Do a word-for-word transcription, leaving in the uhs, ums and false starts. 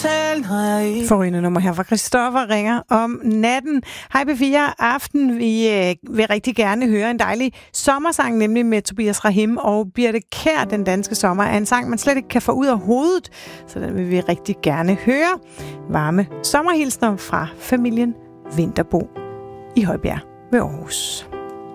Forrygende nummer her fra Christoffer ringer om natten. Hej P fire Aften. Vi øh, vil rigtig gerne høre en dejlig sommersang, nemlig med Tobias Rahim og Birthe Kjær. Den danske sommer er en sang, man slet ikke kan få ud af hovedet, så den vil vi rigtig gerne høre. Varme sommerhilsner fra familien Vinterbo i Højbjerg ved Aarhus.